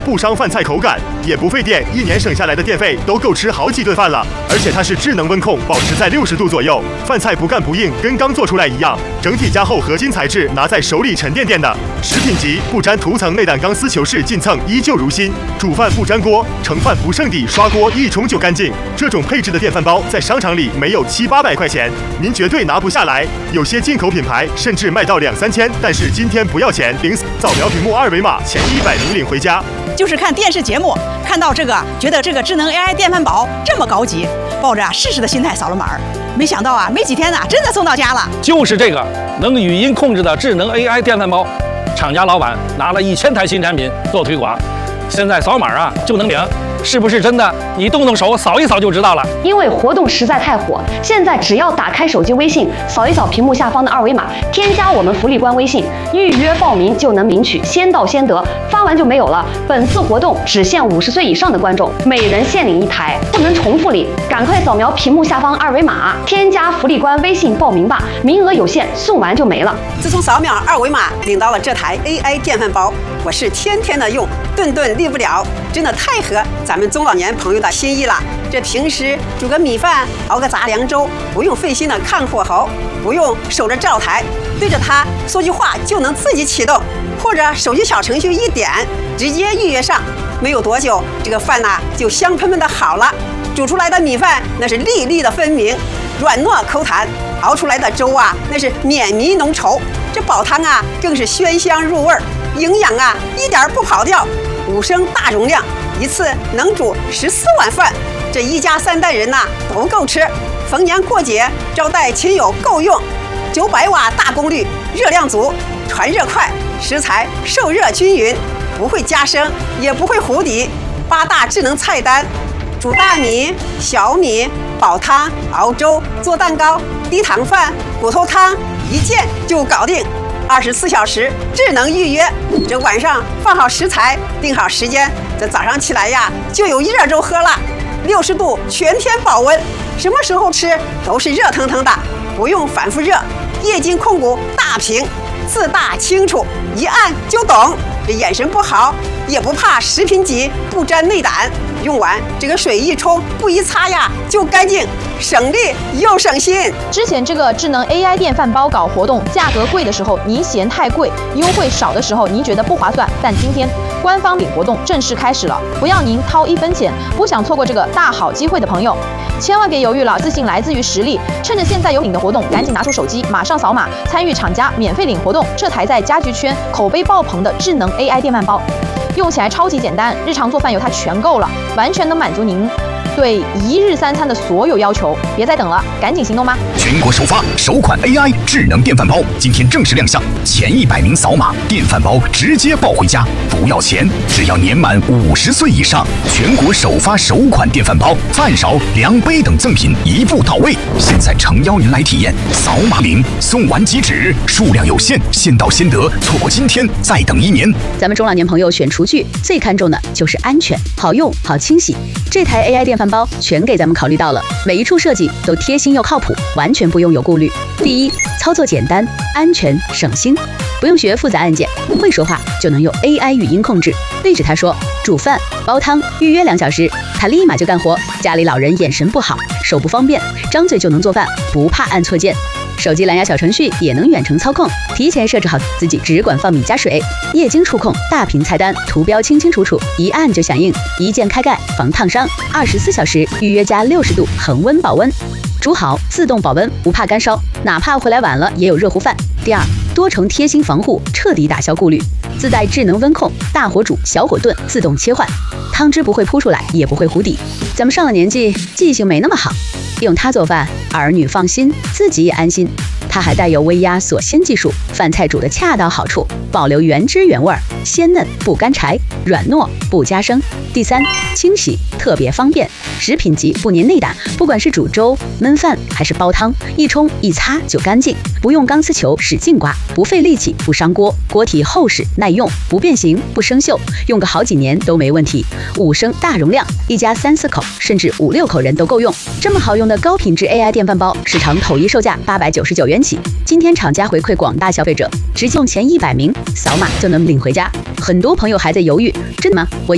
不伤饭菜口感，也不费电，1年省下来的电费都够吃好几顿饭了。而且它是智能温控，保持在60度左右，饭菜不干不硬，跟刚做出来一样。整体加厚合金材质，拿在手里沉甸甸的。食品级不沾涂层内胆钢丝球式进蹭，依旧如新。煮饭不粘锅，盛饭不剩底，刷锅一冲就干净。这种配置的电饭煲在商场里没有700、800块钱，您绝对拿不下来。有些进口品牌甚至卖到2、3千，但是今天不要钱，扫描屏幕2维码，前100名领回家。 就是看电视节目看到这个，觉得这个智能 AI 电饭煲这么高级，抱着试试的心态扫了码，没想到没几天真的送到家了。 就是这个能语音控制的智能 AI 电饭煲，厂家老板拿了1000台新产品做推广，现在扫码就能领。是不是真的？你动动手扫一扫就知道了。 因为活动实在太火，现在只要打开手机微信，扫一扫屏幕下方的2维码，添加我们福利官微信，预约报名就能领取，先到先得，发完就没有了。本次活动只限50岁以上的观众，每人限领1台，不能重复领。赶快扫描屏幕下方2维码，添加福利官微信报名吧，名额有限，送完就没了。 自从扫描2维码领到了这台 AI 电饭煲，我是天天的用，顿顿离不了，真的太合咱们中老年朋友的心意了。这平时煮个米饭，熬个杂粮粥，不用费心的看火候，不用守着灶台，对着它说句话就能自己启动，或者手机小程序一点，直接预约上。没有多久，这个饭就香喷喷的好了。煮出来的米饭那是粒粒的分明，软糯口弹；熬出来的粥那是绵密浓稠。这煲汤更是鲜香入味，营养一点不跑调。5升大容量，一次能煮14碗饭，这一家3代人都够吃。逢年过节招待亲友够用。900瓦大功率，热量足，传热快，食材受热均匀，不会加生，也不会糊底。8大智能菜单：煮大米、小米、煲汤、熬粥、做蛋糕、低糖饭、骨头汤，一键就搞定。24小时智能预约，这晚上放好食材，定好时间，这早上起来就有热粥喝了。60度全天保温，什么时候吃都是热腾腾的，不用反复热。液晶控股大屏，字大清楚，一按就懂。这眼神不好也不怕食品级不沾内胆，用完这个水一冲，不一擦就干净，省力又省心。 之前这个智能 AI 电饭煲搞活动，价格贵的时候您嫌太贵，优惠少的时候您觉得不划算。但今天官方领活动正式开始了，不要您掏1分钱。不想错过这个大好机会的朋友，千万别犹豫了，自信来自于实力。趁着现在有领的活动，赶紧拿出手机，马上扫码参与厂家免费领活动。这台在家居圈口碑爆棚的智能 AI 电饭煲，用起来超级简单，日常做饭有它全够了，完全能满足您对1日3餐的所有要求。别再等了，赶紧行动吧！ 全国首发首款 AI 智能电饭煲，今天正式亮相，前100名扫码，电饭煲直接抱回家，不要钱，只要年满50岁以上。全国首发首款电饭煲，饭勺、量杯等赠品一步到位。现在诚邀您来体验，扫码领，送完即止，数量有限，先到先得，错过今天再等1年。 咱们中老年朋友选厨具最看重的就是安全、好用、好清洗。这台 AI 电饭煲全给咱们考虑到了，每一处设计都贴心又靠谱，完全不用有顾虑。第一，操作简单，安全省心，不用学复杂按键，会说话就能用 AI 语音控制，对着它说煮饭、煲汤，预约2小时，它立马就干活。家里老人眼神不好，手不方便，张嘴就能做饭，不怕按错键。手机蓝牙小程序也能远程操控，提前设置好自己只管放米加水。液晶触控，大屏菜单，图标清清楚楚，一按就响应，一键开盖防烫伤，24小时预约加60度恒温保温，煮好自动保温，不怕干烧，哪怕回来晚了也有热乎饭。第二，多重贴心防护，彻底打消顾虑，自带智能温控，大火煮、小火炖自动切换，汤汁不会扑出来，也不会糊底。咱们上了年纪，记性没那么好，用它做饭，儿女放心，自己也安心。它还带有微压锁鲜技术，饭菜煮得恰到好处，保留原汁原味，鲜嫩不干柴，软糯不加生。第三，清洗特别方便，食品级不粘内胆，不管是煮粥、焖饭还是煲汤，一冲一擦就干净，不用钢丝球使劲刮，不费力气，不伤锅，锅体厚实耐用，不变形不生锈，用个好几年都没问题。5升大容量，一家3、4口甚至5、6口人都够用。这么好用的高品质 AI 电饭煲，市场统一售价899元起。今天厂家回馈广大消费者，直接用前100名扫码就能领回家。很多朋友还在犹豫，真的吗？我